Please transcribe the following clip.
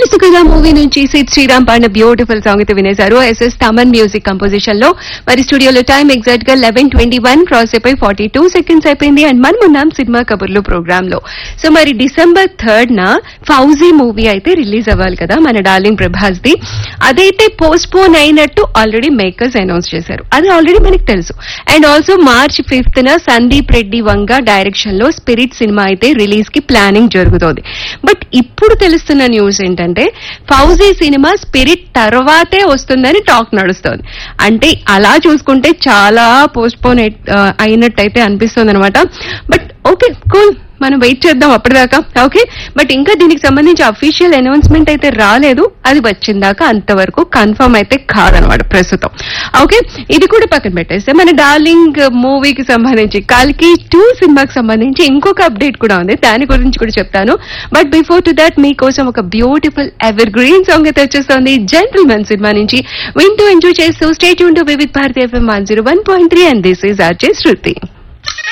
తెలుసు కదా మూవీ నుంచి సిద్ శ్రీరామ్ పాడిన బ్యూటిఫుల్ సాంగ్ అయితే వినేశారు. ఎస్ఎస్ తమన్ మ్యూజిక్ కంపోజిషన్ లో. మరి స్టూడియోలో టైం ఎగ్జాక్ట్ గా 11:21 క్రాస్ అయిపోయి 42 సెకండ్స్ అయిపోయింది. అండ్ మనం ఉన్నాం సినిమా కబుర్లు ప్రోగ్రామ్ లో. సో మరి December 3rd ఫౌజీ మూవీ అయితే రిలీజ్ అవ్వాలి కదా మన డార్లింగ్ ప్రభాస్ ది. అదైతే పోస్ట్ పోన్ అయినట్టు ఆల్రెడీ మేకర్స్ అనౌన్స్ చేశారు. అది ఆల్రెడీ మనకి తెలుసు. And also March 5th Sandeep Reddy Vanga direction లో స్పిరిట్ సినిమా అయితే రిలీజ్ కి ప్లానింగ్ జరుగుతోంది. బట్ ఇప్పుడు తెలుస్తున్న న్యూస్ ఏంటంటే ఫౌజీ సినిమా స్పిరిట్ తర్వాతే వస్తుందని టాక్ నడుస్తోంది. అంటే అలా చూసుకుంటే చాలా పోస్ట్ పోన్ అయినట్టయితే అనిపిస్తుంది అనమాట. బట్ ఓకే కూల్, మనం వెయిట్ చేద్దాం అప్పటిదాకా. ఓకే, బట్ ఇంకా దీనికి సంబంధించి అఫీషియల్ అనౌన్స్మెంట్ అయితే రాలేదు. అది వచ్చిందాకా అంతవరకు కన్ఫర్మ్ అయితే కాదనమాట ప్రస్తుతం. ఓకే, ఇది కూడా పక్కన పెట్టేస్తే మన డార్లింగ్ మూవీకి సంబంధించి కల్కి 2 సినిమాకి సంబంధించి ఇంకొక అప్డేట్ కూడా ఉంది. దాని గురించి కూడా చెప్తాను. బట్ బిఫోర్ టు దాట్ మీకోసం ఒక బ్యూటిఫుల్ ఎవర్ గ్రీన్ సాంగ్ అయితే వచ్చేస్తుంది జెంటిల్మెన్ సినిమా నుంచి. వింటూ ఎంజాయ్ చేస్తూ stay tune to Vividh Bharati FM 101.3 and this is RJ Shruti.